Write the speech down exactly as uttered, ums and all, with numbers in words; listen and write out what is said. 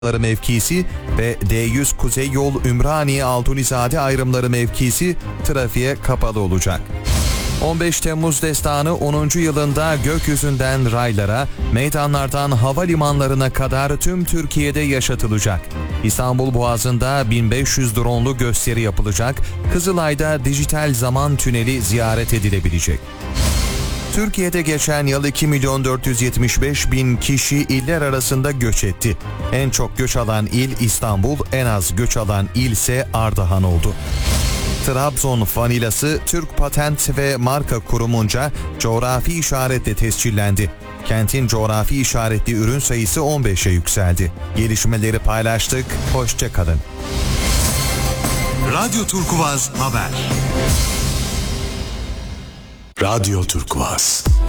mevkisi ve D yüz Kuzey Yol Ümraniye Altunizade ayrımları mevkisi trafiğe kapalı olacak. on beş Temmuz Destanı onuncu yılında gökyüzünden raylara, meydanlardan havalimanlarına kadar tüm Türkiye'de yaşatılacak. İstanbul Boğazı'nda bin beş yüz dronlu gösteri yapılacak, Kızılay'da dijital zaman tüneli ziyaret edilebilecek. Türkiye'de geçen yıl iki milyon dört yüz yetmiş beş bin kişi iller arasında göç etti. En çok göç alan il İstanbul, en az göç alan il ise Ardahan oldu. Trabzon vanilası Türk Patent ve Marka Kurumu'nca coğrafi işaretle tescillendi. Kentin coğrafi işaretli ürün sayısı on beşe yükseldi. Gelişmeleri paylaştık, hoşça kalın. Radyo Turkuaz Haber. Radyo Turkuaz.